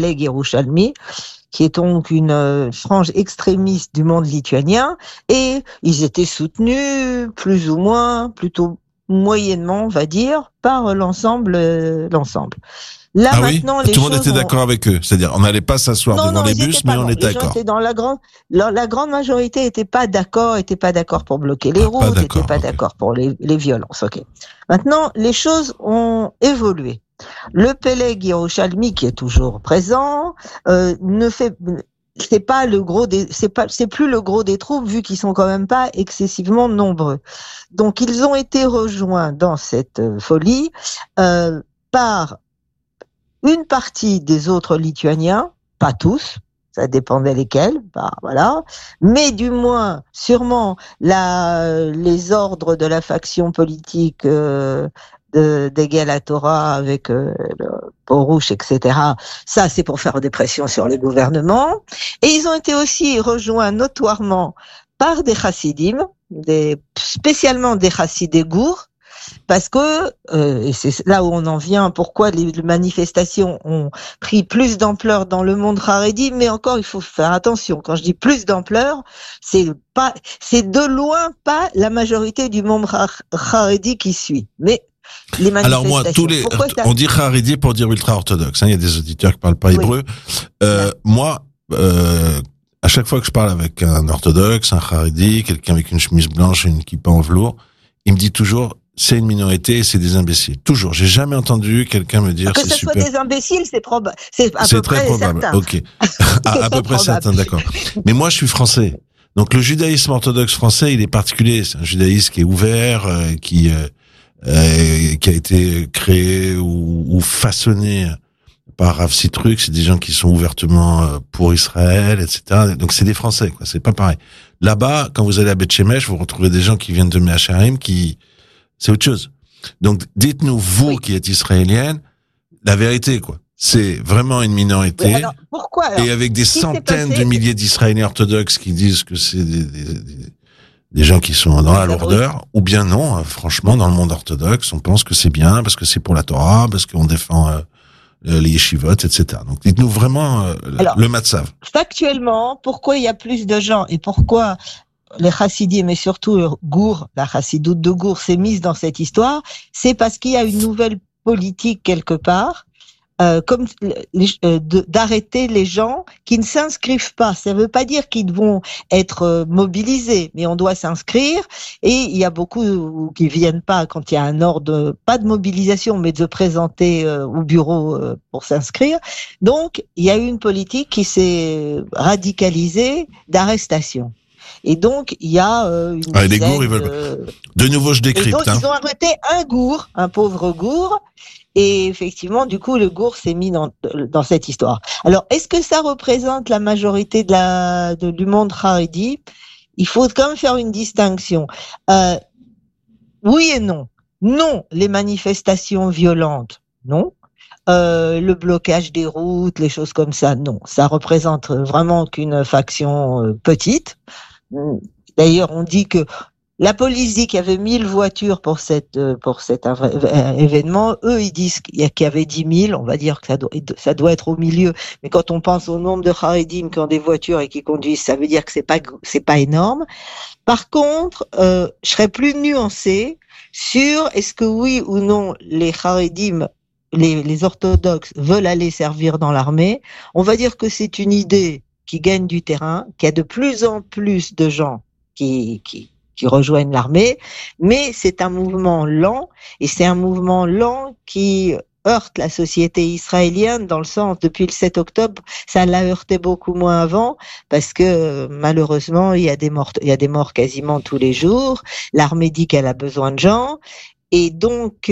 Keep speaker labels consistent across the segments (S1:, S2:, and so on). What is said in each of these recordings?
S1: Peleg Yerushalmi, qui est donc une frange extrémiste du monde lituanien, et ils étaient soutenus plus ou moins, plutôt moyennement, on va dire, par l'ensemble. Là, maintenant,
S2: tout le monde était d'accord avec eux. C'est-à-dire, on n'allait pas s'asseoir devant les bus, mais on était d'accord.
S1: Dans la grande majorité était pas d'accord pour bloquer les routes, était pas d'accord pour les violences. Ok. Maintenant, les choses ont évolué. Le Peleg Yerushalmi, qui est toujours présent, c'est plus le gros des troupes, vu qu'ils sont quand même pas excessivement nombreux. Donc, ils ont été rejoints dans cette folie par une partie des autres Lituaniens, pas tous, ça dépendait lesquels, voilà, mais du moins, sûrement, les ordres de la faction politique d'Egel à Torah avec le Porush, etc. Ça, c'est pour faire des pressions sur le gouvernement. Et ils ont été aussi rejoints notoirement par des chassidim, spécialement des chassidés gour, parce que, et c'est là où on en vient, pourquoi les manifestations ont pris plus d'ampleur dans le monde haredi, mais encore, il faut faire attention. Quand je dis plus d'ampleur, c'est de loin pas la majorité du monde haredi qui suit. Mais les manifestations.
S2: Alors moi, on dit haredi pour dire ultra-orthodoxe, il y a des auditeurs qui parlent pas hébreu. Moi, à chaque fois que je parle avec un orthodoxe, un haredi, quelqu'un avec une chemise blanche et une kippa en velours, il me dit toujours, c'est une minorité, c'est des imbéciles. Toujours. J'ai jamais entendu quelqu'un me dire c'est super.
S1: Que ce soit des imbéciles, c'est probable.
S2: C'est très probable. Certain. Ok. à peu près certain, d'accord. Mais moi, je suis français. Donc, le judaïsme orthodoxe français, il est particulier. C'est un judaïsme qui est ouvert, qui a été créé ou façonné par Rav Sitruk. C'est des gens qui sont ouvertement pour Israël, etc. Donc, c'est des Français, quoi. C'est pas pareil. Là-bas, quand vous allez à Beth Shemesh, vous retrouvez des gens qui viennent de Mea Shearim c'est autre chose. Donc, dites-nous, vous qui êtes israélienne, la vérité, quoi. C'est vraiment une minorité.
S1: Oui, alors, pourquoi alors,
S2: et avec des centaines de milliers d'Israéliens orthodoxes qui disent que c'est des gens qui sont dans la lourdeur, ou bien non, franchement, dans le monde orthodoxe, on pense que c'est bien, parce que c'est pour la Torah, parce qu'on défend les yeshivot, etc. Donc, dites-nous vraiment le matzav.
S1: Factuellement, pourquoi il y a plus de gens et pourquoi les chassidim, mais surtout Gour, la chassidoute de Gour s'est mise dans cette histoire, c'est parce qu'il y a une nouvelle politique quelque part, comme d'arrêter les gens qui ne s'inscrivent pas. Ça ne veut pas dire qu'ils vont être mobilisés, mais on doit s'inscrire. Et il y a beaucoup qui viennent pas quand il y a un ordre, pas de mobilisation, mais de se présenter au bureau pour s'inscrire. Donc, il y a eu une politique qui s'est radicalisée d'arrestation. Et donc, il y a une
S2: les gours, ils veulent... De nouveau, je décrypte.
S1: Donc, ils ont arrêté un pauvre gour, et effectivement, du coup, le gour s'est mis dans cette histoire. Alors, est-ce que ça représente la majorité du monde haredi ? Il faut quand même faire une distinction. Oui et non. Non, les manifestations violentes, non. Le blocage des routes, les choses comme ça, non. Ça représente vraiment qu'une faction petite. D'ailleurs, on dit que la police dit qu'il y avait 1000 voitures pour cet événement. Eux, ils disent qu'il y avait 10 000. On va dire que ça doit être au milieu. Mais quand on pense au nombre de Haredim qui ont des voitures et qui conduisent, ça veut dire que c'est pas énorme. Par contre, je serais plus nuancée sur est-ce que oui ou non les Haredim, les orthodoxes veulent aller servir dans l'armée. On va dire que c'est une idée qui gagne du terrain, qu'il y a de plus en plus de gens qui rejoignent l'armée, mais c'est un mouvement lent, et c'est un mouvement lent qui heurte la société israélienne dans le sens, depuis le 7 octobre, ça l'a heurté beaucoup moins avant, parce que malheureusement, il y a des morts quasiment tous les jours, l'armée dit qu'elle a besoin de gens, et donc,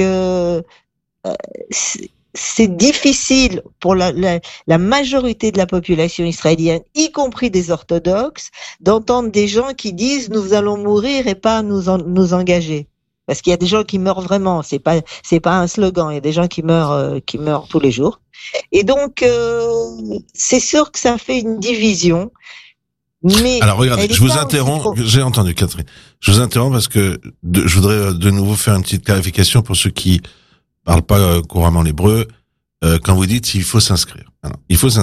S1: c'est difficile pour la majorité de la population israélienne, y compris des orthodoxes, d'entendre des gens qui disent nous allons mourir et pas nous engager. Parce qu'il y a des gens qui meurent vraiment, c'est pas un slogan, il y a des gens qui meurent tous les jours. Et donc c'est sûr que ça fait une division. Mais
S2: alors regardez, je vous interromps, j'ai entendu Catherine. Je vous interromps parce que je voudrais de nouveau faire une petite clarification pour ceux qui parle pas couramment l'hébreu, quand vous dites il faut s'inscrire. Alors, il faut s'inscrire.